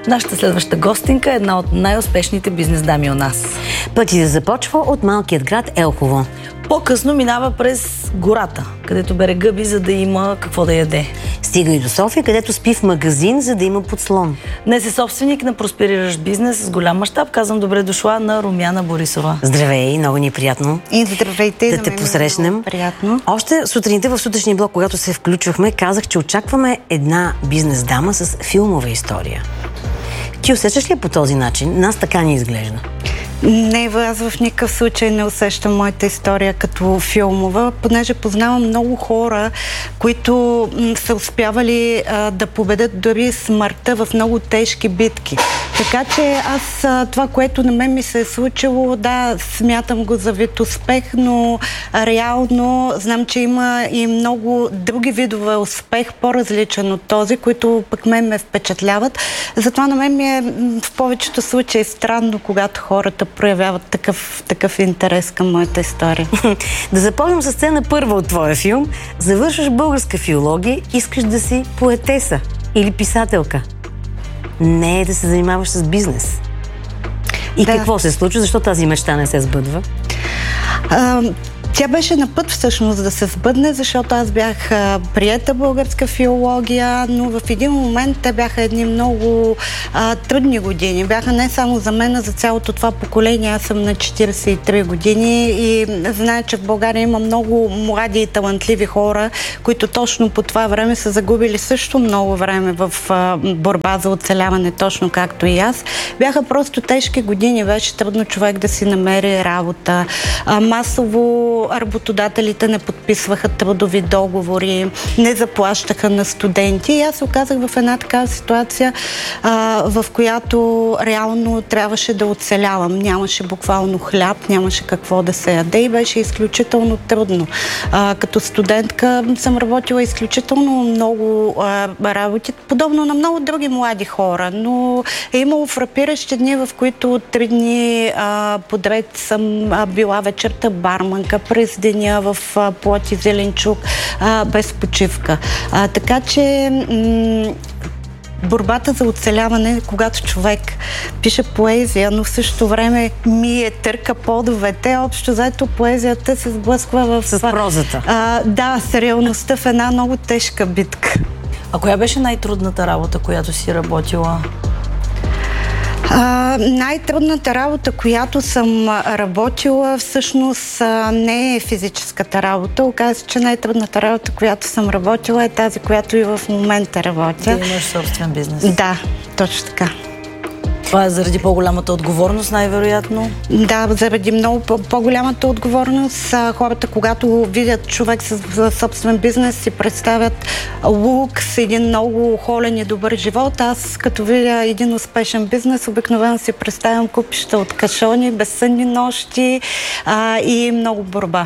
Нашата следваща гостинка е една от най-успешните бизнес дами у нас. Пътят да започва от малкият град Елхово. По-късно минава през гората, където бере гъби, за да има какво да яде. Стига и до София, където спи в магазин, за да има подслон. Днес е собственик на проспериращ бизнес с голям мащаб. Казвам добре дошла на Румяна Борисова. Здравей, много ни е приятно. И здравейте, да те посрещнем. Приятно. Още сутринта в сутрешния блок, когато се включвахме, казах, че очакваме една бизнес дама с филмова история. Ти усещаш ли по този начин? Нас така ни изглежда. Не, аз в никакъв случай не усещам моята история като филмова, понеже познавам много хора, които са успявали да победят дори смъртта в много тежки битки. Така че аз това, което на мен ми се е случило, да, смятам го за вид успех, но реално знам, че има и много други видове успех, по-различен от този, които пък мен ме впечатляват. Затова на мен ми е в повечето случаи странно, когато хората проявяват такъв интерес към моята история. Да започнем с сцена първа от твоя филм. Завършваш българска филология, искаш да си поетеса или писателка. Не е да се занимаваш с бизнес. И да. Какво се случва? Защо тази мечта не се сбъдва? Тя беше на път всъщност да се сбъдне, защото аз бях приета българска филология, но в един момент те бяха едни много трудни години. Бяха не само за мен, а за цялото това поколение. Аз съм на 43 години и знае, че в България има много млади и талантливи хора, които точно по това време са загубили също много време в борба за оцеляване, точно както и аз. Бяха просто тежки години, беше трудно човек да си намери работа. Масово работодателите не подписваха трудови договори, не заплащаха на студенти. И аз се оказах в една такава ситуация, в която реално трябваше да оцелявам. Нямаше буквално хляб, нямаше какво да се яде и беше изключително трудно. Като студентка съм работила изключително много работи, подобно на много други млади хора, но е имало фрапиращи дни, в които 3 дни подред съм била вечерта барманка, през деня в Плод и Зеленчук, без почивка. Така че борбата за оцеляване, когато човек пише поезия, но в същото време мие, търка подовете, общо заето поезията се сблъсква с прозата. Да, с реалността в една много тежка битка. А коя беше най-трудната работа, която си работила? Най-трудната работа, която съм работила, всъщност не е физическата работа. Оказва се, че най-трудната работа, която съм работила, е тази, която и в момента работя. Ти имаш собствен бизнес. Да, точно така. Това е заради по-голямата отговорност, най-вероятно? Да, заради много по-голямата отговорност. Хората, когато видят човек с собствен бизнес, си представят лукс, един много холен и добър живот. Аз, като видя един успешен бизнес, обикновено си представям купища от кашони, безсънни нощи и много борба.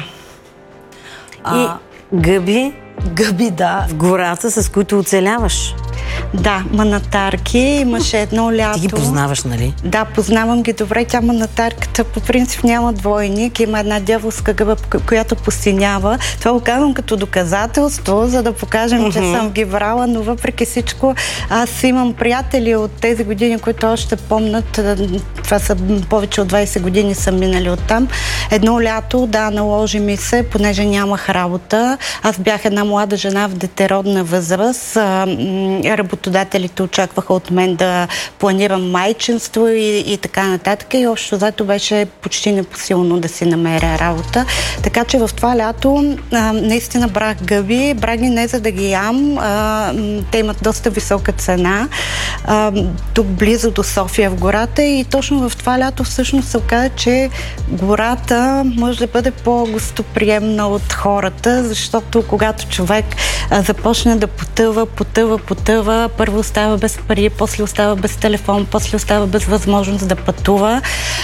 И гъби? Гъби, да. В гората, с които оцеляваш. Да, манатарки. Имаше едно лято. Ти ги познаваш, нали? Да, познавам ги добре. Тя манатарката по принцип няма двойник. Има една дяволска гъба, която посинява. Това го казвам като доказателство, за да покажем, че съм ги брала, но въпреки всичко аз имам приятели от тези години, които още помнят. Това са повече от 20 години са минали оттам. Едно лято, да, наложи ми се, понеже нямах работа. Аз бях една млада жена в детеродна възраст. Работодателите очакваха от мен да планирам майчинство и така нататък. И общо зато беше почти непосилно да си намеря работа. Така че в това лято наистина брах гъби. Брах ги не за да ги ям. Те имат доста висока цена. Тук близо до София в гората. И точно в това лято всъщност се оказа, че гората може да бъде по-гостоприемна от хората, защото когато човек започне да потъва, първо остава без пари, после остава без телефон, после остава без възможност да пътува.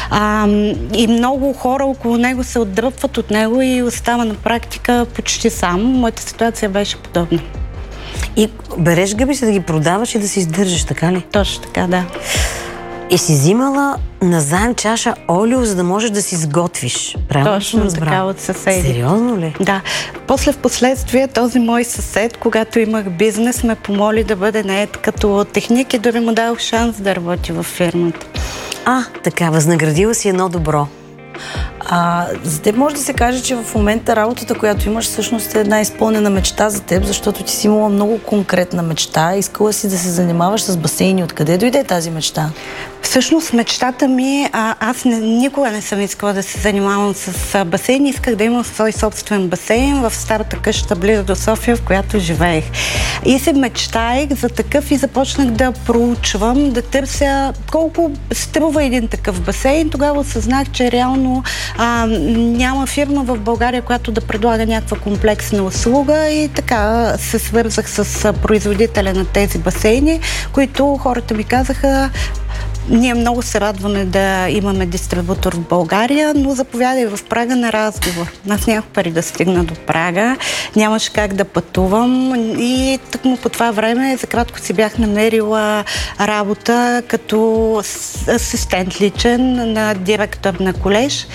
И много хора около него се отдръпват от него и остава на практика почти сам. Моята ситуация беше подобна. И береш гъби си да ги продаваш и да си издържаш, така ли? Точно така, да. И си взимала назаем чаша олио, за да можеш да си сготвиш. Правилно Точно така, от съседи. Сериозно ли? Да. После в последствие този мой съсед, когато имах бизнес, ме помоли да бъде нает като техник и дори му дал шанс да работи във фирмата. Така, възнаградила си едно добро. За теб може да се каже, че в момента работата, която имаш, всъщност е една изпълнена мечта за теб, защото ти си имала много конкретна мечта. Искала си да се занимаваш с басейни. Откъде дойде тази мечта? Всъщност мечтата ми, аз никога не съм искала да се занимавам с басейн. Исках да имам свой собствен басейн в старата къща близо до София, в която живеех. И се мечтаех за такъв и започнах да проучвам, да търся колко струва един такъв басейн. Тогава осъзнах, че реално няма фирма в България, която да предлага някаква комплексна услуга, и така се свързах с производителя на тези басейни, които хората ми казаха: ние много се радваме да имаме дистрибутор в България, но заповядай в Прага на разговор. Аз нямах пари да стигна до Прага, нямаше как да пътувам и тъкмо по това време за кратко си бях намерила работа като асистент личен на директор на колеж.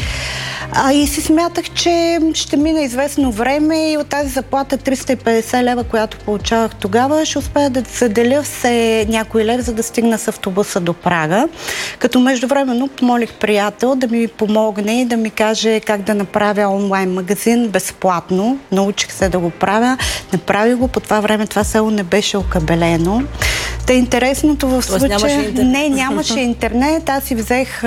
И си смятах, че ще мине известно време и от тази заплата 350 лева, която получавах тогава, ще успея да заделя все някой лев, за да стигна с автобуса до Прага. Като междувременно помолих приятел да ми помогне и да ми каже как да направя онлайн магазин безплатно. Научих се да го правя. Направих го. По това време това село не беше окабелено. Та интересното в случая... Нямаше интернет. Аз си взех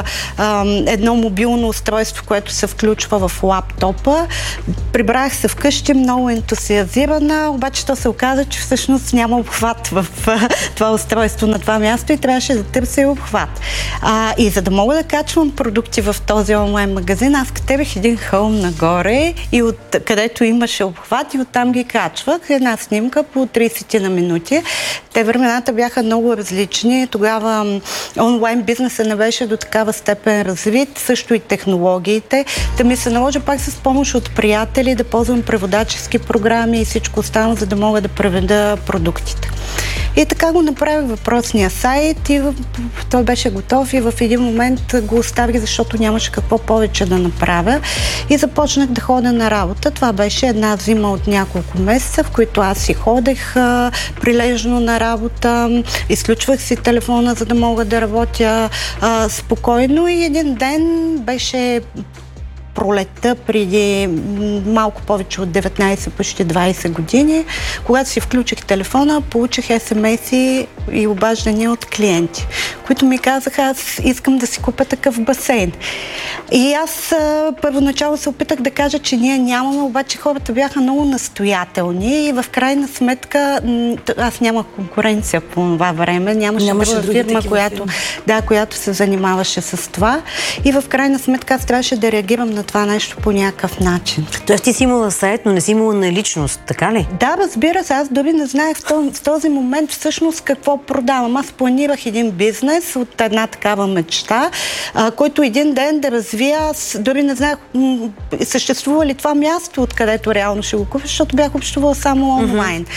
едно мобилно устройство, което се включва в лаптопа. Прибрах се вкъщи, много ентусиазирана, обаче то се оказа, че всъщност няма обхват в това устройство на това място и трябваше да търся и обхват. И за да мога да качвам продукти в този онлайн магазин, аз катерих един хълм нагоре и от където имаше обхват и оттам ги качвах. Една снимка по 30 на минути. Те времената бяха много различни. Тогава онлайн бизнесът не беше до такава степен развит, също и технологиите. Да ми се наложи пак с помощ от приятели да ползвам преводачески програми и всичко останало, за да мога да преведа продуктите. И така го направих въпросния сайт и той беше готов и в един момент го оставих, защото нямаше какво повече да направя и започнах да ходя на работа. Това беше една зима от няколко месеца, в които аз си ходех прилежно на работа, изключвах си телефона, за да мога да работя спокойно и един ден беше пролетта преди малко повече от 19, почти 20 години. Когато си включих телефона, получих SMS-и и обаждания от клиенти, които ми казаха: аз искам да си купя такъв басейн. И аз първоначално се опитах да кажа, че ние нямаме, обаче хората бяха много настоятелни и в крайна сметка аз нямах конкуренция по това време, нямаше друга фирма, която се занимаваше с това и в крайна сметка аз трябваше да реагирам на това нещо по някакъв начин. Тоест ти си имала сайт, но не си имала наличност, така ли? Да, разбира се, аз дори не знаех в този момент всъщност какво продавам. Аз планирах един бизнес от една такава мечта, който един ден да развия. Аз дори не знаех съществува ли това място, откъдето реално ще го купя, защото бях общувала само онлайн.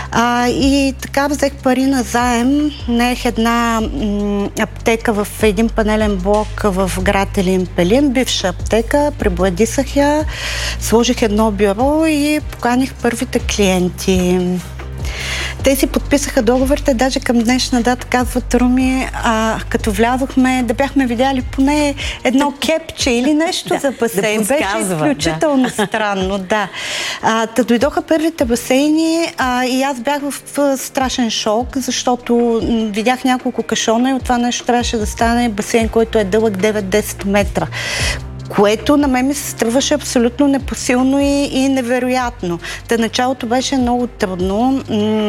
И така взех пари на заем, наех една аптека в един панелен блок в град Елин Пелин, бивша аптека, пребладисах я, сложих едно бюро и поканих първите клиенти. Те си подписаха договорите, даже към днешна дата казват: Руми, като влязохме, да бяхме видяли поне едно кепче или нещо за басейн. Беше изключително странно, да. Та дойдоха първите басейни и аз бях в страшен шок, защото видях няколко кашона и от това нещо трябваше да стане басейн, който е дълъг 9-10 метра. Което на мен ми се струваше абсолютно непосилно и невероятно. Та началото беше много трудно.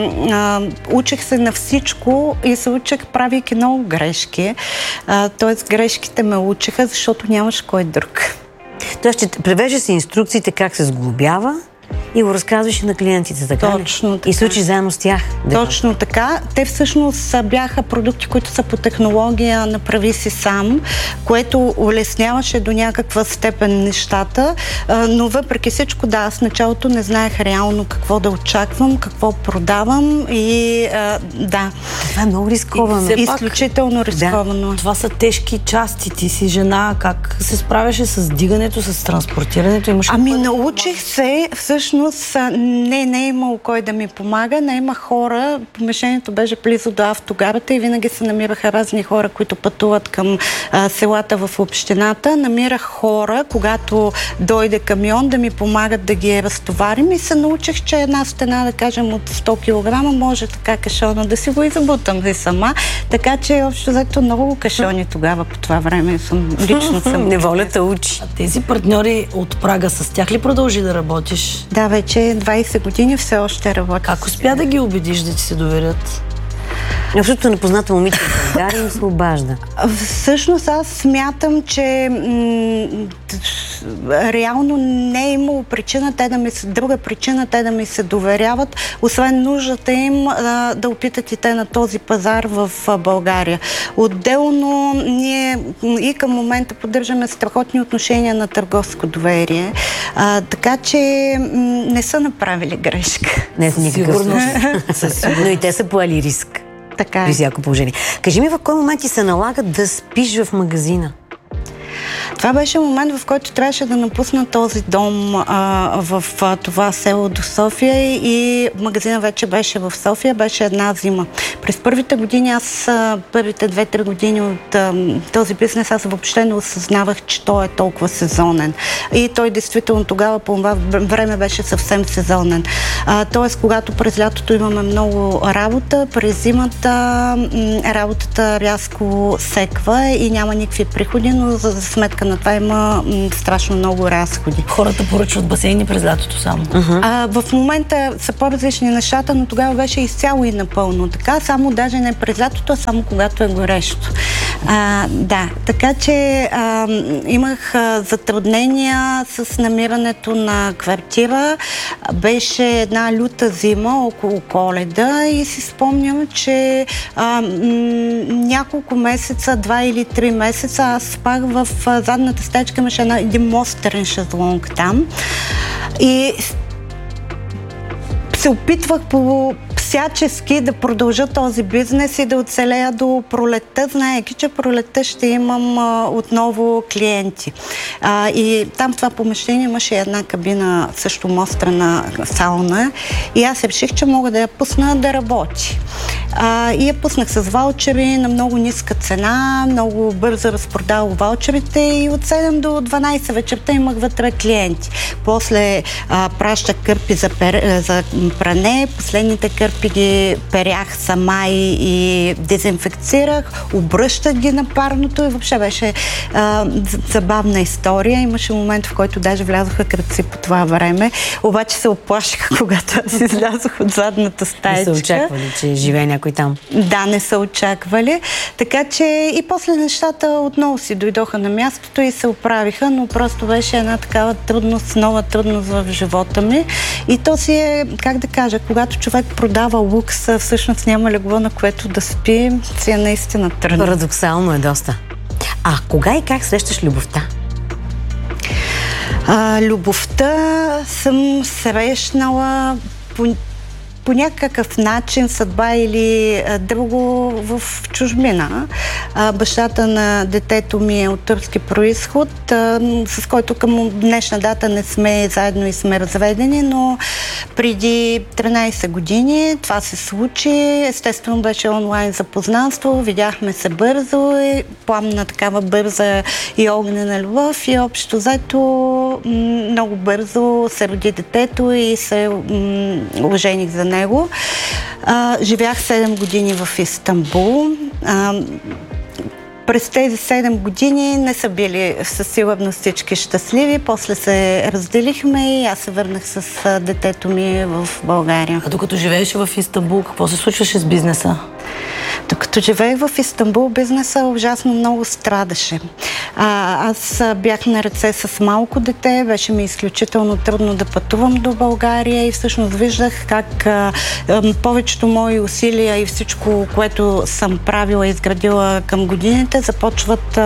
Учих се на всичко и се учих, правейки много грешки. Тоест грешките ме учиха, защото нямаш кой друг. Тоест, че превежда се инструкциите как се сглобява И го разказваш на клиентите, така Точно така. И се учиш заедно с тях. Точно така. Те всъщност бяха продукти, които са по технология направи си сам, което улесняваше до някаква степен нещата, но въпреки всичко, да, аз в началото не знаех реално какво да очаквам, какво продавам и да. Това е много рисковано. Изключително рисковано. Да, това са тежки части. Ти си жена, как се справяше с дигането, с транспортирането? Научих се, всъщност не е имало кой да ми помага, не има хора. Помещението беше близо до автогарата и винаги се намираха разни хора, които пътуват към селата в общината. Намирах хора, когато дойде камион, да ми помагат да ги разтоварим и се научих, че една стена, да кажем, от 100 кг може така кашона да си го избутам и сама. Така че общо взето много кашони тогава по това време лично съм. Неволята учи. А тези партньори от Прага, с тях ли продължи да работиш? Да, вече 20 години все още работя. Как успя да ги убедиш да ти се доверят? Защото непозната момиче в България им се обажда. Всъщност аз смятам, че реално не е имало друга причина те да ми се доверяват, освен нуждата им да опитат и те на този пазар в България. Отделно ние и към момента поддържаме страхотни отношения на търговско доверие, така че не са направили грешка. Не са никакъв случай. Но и те са поели риск. Така е. При всяко положение. Кажи ми, в кой момент ти се налага да спиш в магазина? Това беше момент, в който трябваше да напусна този дом в това село до София и магазина вече беше в София, беше една зима. През първите години, първите 2-3 години от този бизнес, аз въобще не осъзнавах, че той е толкова сезонен. И той действително тогава по това време беше съвсем сезонен. Тоест, когато през лятото имаме много работа, през зимата работата рязко секва и няма никакви приходи, но за сметка на това има страшно много разходи. Хората поръчват басейни през лятото само. В момента са по-различни нещата, но тогава беше изцяло и напълно така, само даже не през лятото, а само когато е горещо. Да, така че имах затруднения с намирането на квартира. Беше една люта зима около Коледа и си спомням, че няколко месеца, 2 или 3 месеца, аз спах в задната стаечка, имаше един мостерен шезлонг там. И се опитвах по всячески да продължа този бизнес и да оцелея до пролетта, знаейки, че пролетта ще имам отново клиенти. И там в това помещение имаше една кабина, също мострена сауна, и аз реших, че мога да я пусна да работи. И я пуснах с ваучери на много ниска цена, много бързо разпродавах ваучерите и от 7 до 12 вечерта имах вътре клиенти. После пращах кърпи за пране, последните кърпи ги перях сама и дезинфекцирах, обръщах ги на парното и въобще беше забавна история. Имаше момент, в който даже влязоха кръци по това време, обаче се оплашиха, когато аз излязох от задната стаечка. Не са очаквали, че живее някой там. Да, не са очаквали. Така че и после нещата отново си дойдоха на мястото и се оправиха, но просто беше една такава трудност, нова трудност в живота ми. И то си е, как да кажа, когато човек продава лукс, всъщност няма легло, на което да спи, си е наистина трудно. Парадоксално е доста. А кога и как срещаш любовта? Любовта съм срещнала по някакъв начин, съдба или друго, в чужбина. Бащата на детето ми е от турски произход, с който към днешна дата не сме заедно и сме разведени, но преди 13 години това се случи. Естествено беше онлайн запознанство, видяхме се бързо и пламна такава бърза и огнена любов и общо взето много бързо се роди детето и се ожених за него. Живях 7 години в Истанбул. През тези 7 години не са били със сигурност всички щастливи. После се разделихме и аз се върнах с детето ми в България. А докато живееше в Истанбул, какво се случваше с бизнеса? Докато живеех в Истанбул, бизнеса ужасно много страдаше. Аз бях на ръце с малко дете, беше ми изключително трудно да пътувам до България и всъщност виждах как повечето мои усилия и всичко, което съм правила и изградила към годините, започват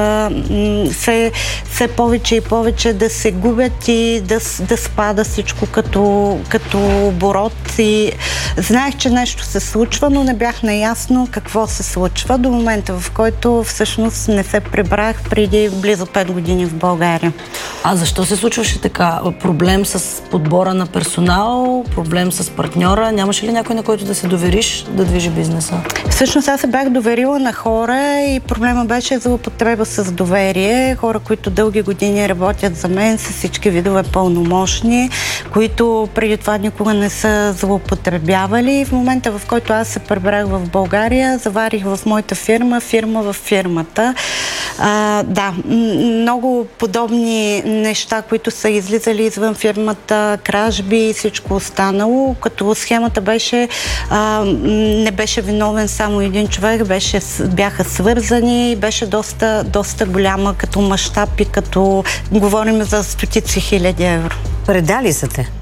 все повече и повече да се губят и да спада всичко като оборот. И знаех, че нещо се случва, но не бях наясно какво се случва до момента, в който всъщност не се прибрах преди близо 5 години в България. А защо се случваше така? Проблем с подбора на персонал, проблем с партньора? Нямаше ли някой, на който да се довериш да движи бизнеса? Всъщност аз се бях доверила на хора и проблема беше злоупотреба с доверие. Хора, които дълги години работят за мен с всички видове пълномощни, които преди това никога не са злоупотребявали. В момента, в който аз се прибрах в България, заварих в моята фирма в фирмата. Да, много подобни неща, които са излизали извън фирмата, кражби и всичко останало, като схемата беше, не беше виновен само един човек, бяха свързани, беше доста голяма като мащаб и като говорим за стотици хиляди евро. Предали са те?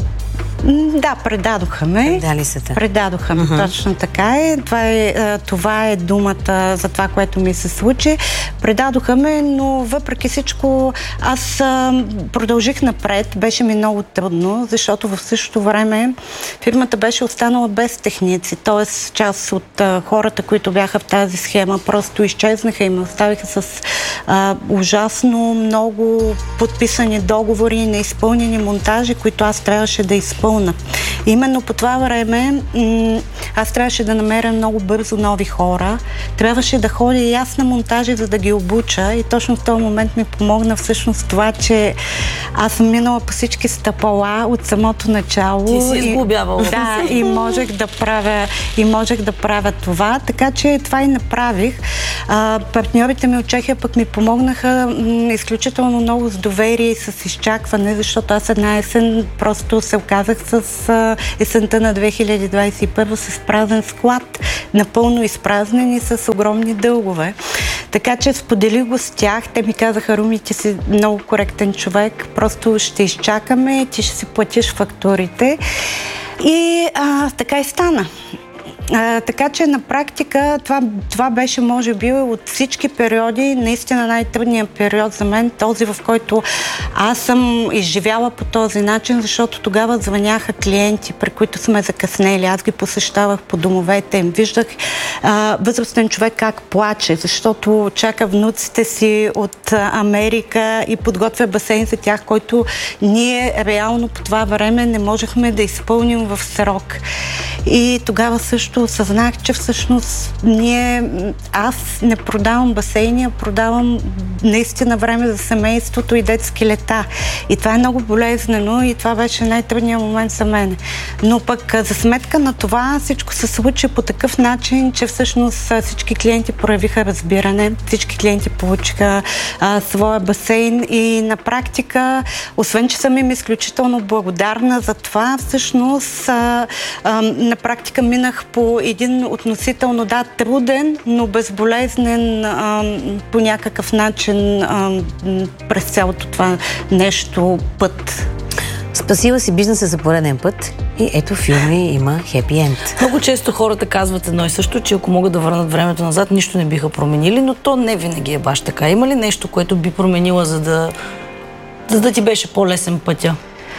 Да, предадоха ме. Предадоха ме, точно така е. Това е думата за това, което ми се случи. Предадоха ме, но въпреки всичко аз продължих напред. Беше ми много трудно, защото в същото време фирмата беше останала без техници. т.е. част от хората, които бяха в тази схема, просто изчезнаха и ме оставиха с ужасно много подписани договори и неизпълнени монтажи, които аз трябваше да изпълня. Именно по това време аз трябваше да намеря много бързо нови хора. Трябваше да ходя и аз на монтажи, за да ги обуча, и точно в този момент ми помогна всъщност това, че аз съм минала по всички стъпала от самото начало. Ти си изглобявала. Да, и можех да правя това, така че това и направих. Партньорите ми от Чехия пък ми помогнаха изключително много с доверие и с изчакване, защото аз една есен просто се оказах с есента на 2021 с празен склад, напълно изпразнен и с огромни дългове. Така че споделих го с тях. Те ми казаха: Руми, ти си много коректен човек, просто ще изчакаме, ти ще си платиш фактурите. И така и стана. Така че на практика това беше, може би, от всички периоди наистина най-трудният период за мен, този, в който аз съм изживяла по този начин, защото тогава звъняха клиенти, при които сме закъснели. Аз ги посещавах по домовете им. Виждах възрастен човек как плаче, защото чака внуците си от Америка и подготвя басейн за тях, който ние реално по това време не можехме да изпълним в срок. И тогава също осъзнах, че всъщност аз не продавам басейни, а продавам наистина време за семейството и детски лета. И това е много болезнено и това беше най-трудният момент за мен. Но пък за сметка на това всичко се случи по такъв начин, че всъщност всички клиенти проявиха разбиране, всички клиенти получиха своя басейн и на практика, освен че съм им изключително благодарна за това, всъщност на практика минах по един относително, труден, но безболезнен по някакъв начин през цялото това нещо път. Спасила си бизнеса за пореден път и ето филми има хепи енд. Много често хората казват едно и също, че ако могат да върнат времето назад, нищо не биха променили, но то не винаги е баш така. Има ли нещо, което би променила, за да ти беше по-лесен пътя?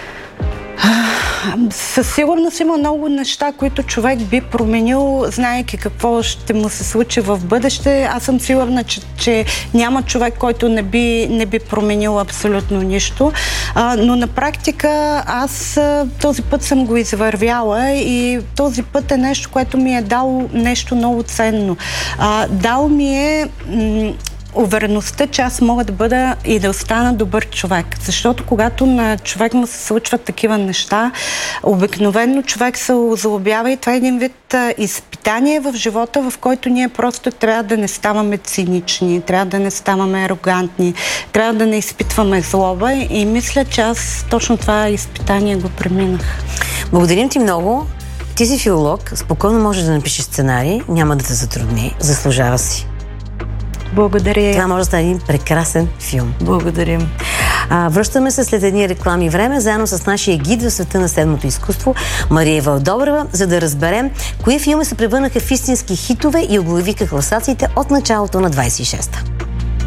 Със сигурност има много неща, които човек би променил, знаейки какво ще му се случи в бъдеще. Аз съм сигурна, че няма човек, който не би променил абсолютно нищо. Но на практика аз този път съм го извървяла и този път е нещо, което ми е дало нещо много ценно. Дал ми е увереността, че аз мога да бъда и да остана добър човек. Защото когато на човек му се случват такива неща, обикновено човек се озлобява и това е един вид изпитание в живота, в който ние просто трябва да не ставаме цинични, трябва да не ставаме арогантни, трябва да не изпитваме злоба и мисля, че аз точно това изпитание го преминах. Благодарим ти много. Ти си филолог, спокойно можеш да напишеш сценарий, няма да те затрудни, заслужава си. Благодаря. Това може да стане един прекрасен филм. Благодарим. Връщаме се след едни реклами време, заедно с нашия гид в света на седмото изкуство, Мария Вълдобрева, за да разберем кои филми се превърнаха в истински хитове и оглавиха класациите от началото на 26-та.